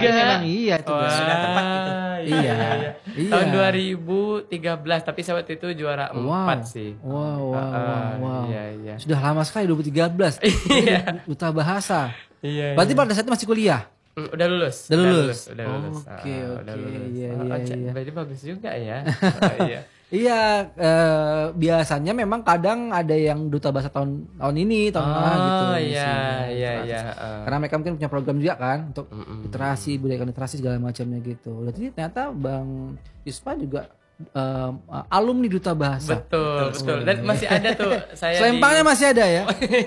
Memang iya itu. Wah, sudah tepat gitu. Iya. Tahun 2013, tapi saya waktu itu juara 4 sih. Wow. Iya. Sudah lama sekali 2013. Duta bahasa. Iya. Berarti pada saat itu masih kuliah? Udah lulus. Udah lulus. Oke. Iya. Berarti bagus juga ya. Iya. Iya, biasanya memang kadang ada yang duta bahasa tahun ini, tahun gitu. Iya. Karena mereka mungkin punya program juga kan untuk literasi, budaya literasi segala macamnya gitu. Berarti ternyata Bang Yuspa juga alumni duta bahasa. Betul. Dan masih ada tuh saya Selempangnya masih ada ya?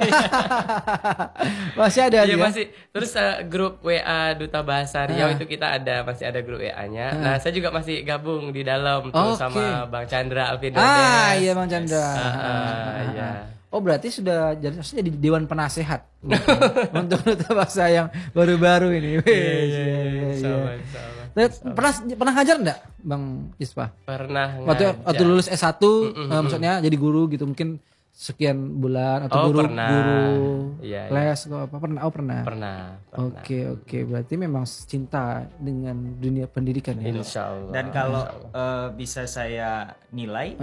Masih ada Iya dia? masih. Terus grup WA Duta Bahasa Riau itu kita masih ada grup WA-nya. Nah, saya juga masih gabung di dalam tuh sama Bang Chandra Alvin Dodes. Iya Bang Chandra. Iya. Oh berarti sudah jadi dewan penasehat untuk duta bahasa yang baru-baru ini. Sama. Pernah ngajar enggak Bang Yuspa? Pernah Waktu lulus S1 maksudnya jadi guru gitu mungkin sekian bulan atau guru les atau apa pernah. Oke. Berarti memang cinta dengan dunia pendidikan ya. Insyaallah. Dan kalau bisa saya nilai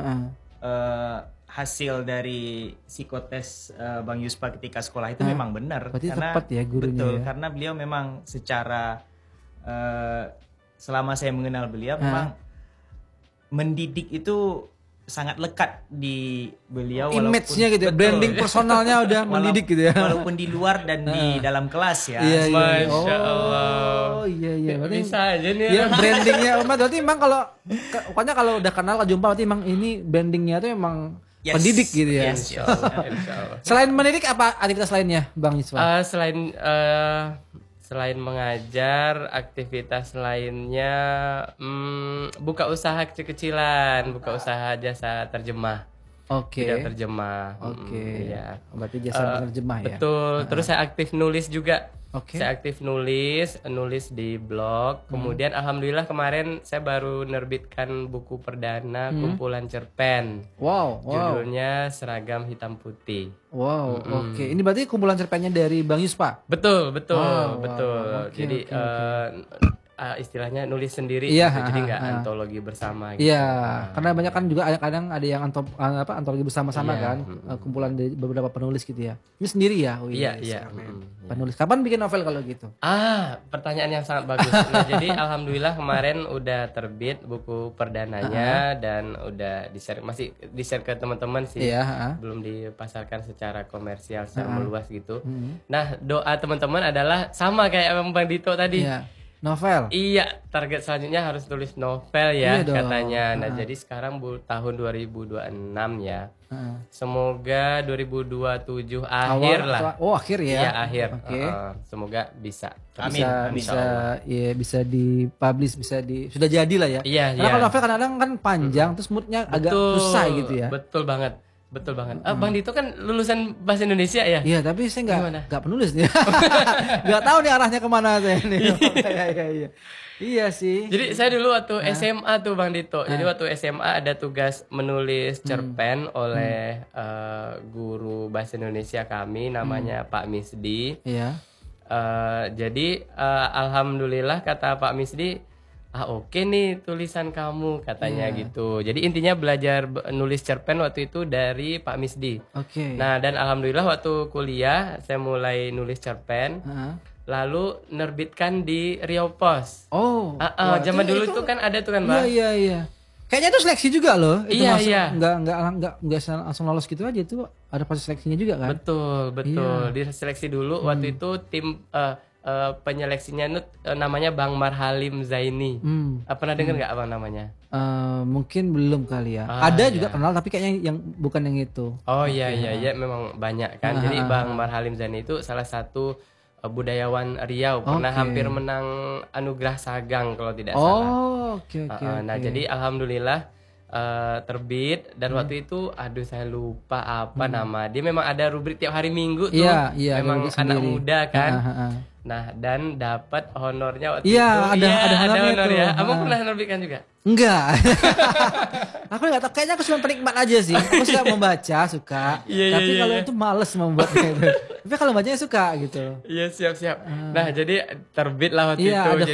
hasil dari psikotes Bang Yuspa ketika sekolah itu memang benar. Berarti karena tepat ya gurunya. Betul, ya? karena beliau memang secara selama saya mengenal beliau memang mendidik itu sangat lekat di beliau. Image-nya gitu ya, branding personalnya udah mendidik gitu ya. Walaupun di luar dan di dalam kelas ya. Iya. Masya Allah. Oh iya. Berarti Bisa aja nih. ya brandingnya Umat berarti emang pokoknya kalau udah kenal jumpa berarti emang ini brandingnya tuh emang pendidik gitu ya. Insyaallah. Selain mendidik apa aktivitas lainnya Bang Yuspa? Selain mengajar, aktivitas lainnya buka usaha kecil-kecilan, buka usaha jasa terjemah. Oke. Tidak terjemah. Oke. Iya. Berarti jasa penerjemah ya. Betul. Terus saya aktif nulis juga. Oke. Saya aktif nulis di blog. Kemudian alhamdulillah kemarin saya baru nerbitkan buku perdana kumpulan cerpen. Wow. Judulnya Seragam Hitam Putih. Wow. Oke. Ini berarti kumpulan cerpennya dari Bang Yuspa. Betul. Wow. Jadi istilahnya nulis sendiri, Iya, gitu. Jadi nggak antologi bersama. Gitu. Iya, karena banyak kan juga kadang ada yang antologi bersama-sama kan, kumpulan dari beberapa penulis gitu ya. Ini sendiri ya? Iya. Penulis. Kapan bikin novel kalau gitu? Pertanyaan yang sangat bagus. Nah, jadi alhamdulillah kemarin udah terbit buku perdananya dan udah masih di-share ke teman-teman sih. Belum dipasarkan secara komersial secara meluas gitu. Nah, doa teman-teman adalah sama kayak Bang Dito tadi. Iya. Novel. Iya, target selanjutnya harus tulis novel ya katanya. Nah, jadi sekarang tahun 2026 ya. Semoga 2027 akhir lah. Oh, akhir ya. Iya, akhir. Oke. Semoga bisa. Amin. Bisa dipublish, sudah jadi lah ya. Iya. Karena kalau novel kadang-kadang kan panjang terus moodnya agak susah gitu ya. Betul banget. Bang Dito kan lulusan bahasa Indonesia ya? Iya, tapi saya nggak penulis nih. Nggak tahu nih arahnya kemana saya nih. Iya sih. Jadi saya dulu waktu SMA tuh Bang Dito. Jadi waktu SMA ada tugas menulis cerpen oleh guru bahasa Indonesia kami namanya Pak Misdi. Iya. Jadi alhamdulillah kata Pak Misdi, oke nih tulisan kamu katanya gitu. Jadi intinya belajar nulis cerpen waktu itu dari Pak Misdi. Oke. Nah, dan alhamdulillah waktu kuliah saya mulai nulis cerpen. Lalu nerbitkan di Riau Pos. Oh. Zaman dulu itu kan ada tuh kan, Bang? Iya. Kayaknya itu seleksi juga loh. Itu iya. Enggak langsung lolos gitu aja, itu ada proses seleksinya juga kan? Betul. Diseleksi dulu waktu itu tim penyeleksinya namanya Bang Marhalim Zaini. Pernah dengar nggak abang namanya? Mungkin belum kali ya. Ada juga kenal tapi kayaknya yang bukan yang itu. Oh iya, memang banyak kan. Jadi Bang Marhalim Zaini itu salah satu budayawan Riau, pernah hampir menang anugerah Sagang kalau tidak salah. Oke. Nah jadi alhamdulillah terbit dan waktu itu saya lupa apa nama dia, memang ada rubrik tiap hari Minggu tuh. Iya, memang anak sendiri. muda kan. Nah, dan dapat honornya waktu itu. Ada honor ya. Abang pernah nerbitkan juga? Enggak. Aku enggak tahu, kayaknya aku cuma penikmat aja sih. Aku suka membaca, suka. Tapi kalau itu males membuatnya itu. Tapi kalau bacanya suka gitu. Iya, siap. Nah, jadi terbit lah waktu itu. Ada